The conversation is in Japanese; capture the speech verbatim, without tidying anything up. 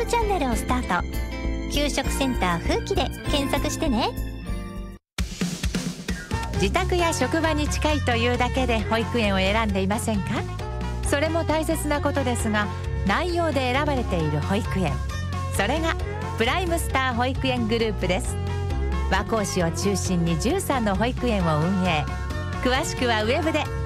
チャンネルをスタート。給食センター風紀で検索してね。 自宅や職場に近いというだけで保育園を選んでいませんか？それも大切なことですが、内容で選ばれている保育園、それがプライムスター保育園グループです。和光市を中心にじゅうさんの保育園を運営。詳しくはウェブで